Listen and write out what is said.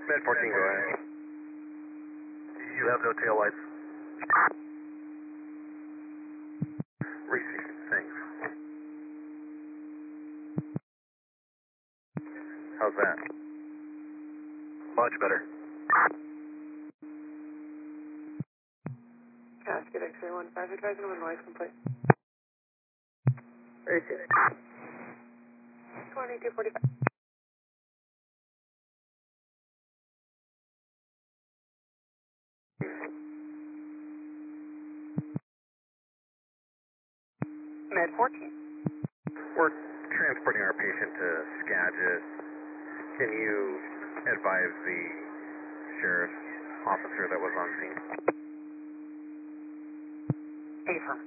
Med 14, go ahead. You have no tail lights. Received, thanks. How's that? Much better. Casket X-ray 15, advising on noise complete. Received. 2245. Med 14. We're transporting our patient to Skagit. Can you advise the sheriff's officer that was on scene? Affirm.